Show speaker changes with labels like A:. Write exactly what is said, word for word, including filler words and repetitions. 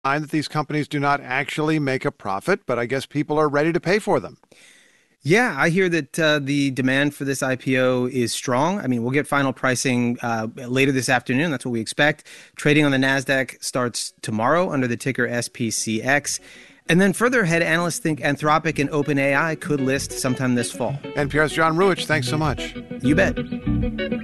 A: that these companies do not actually make a profit, but I guess people are ready to pay for them.
B: Yeah, I hear that uh, the demand for this I P O is strong. I mean, we'll get final pricing uh, later this afternoon. That's what we expect. Trading on the NASDAQ starts tomorrow under the ticker S P C X. And then further ahead, analysts think Anthropic and OpenAI could list sometime this fall.
A: N P R's John Ruwitch, thanks so much.
B: You bet.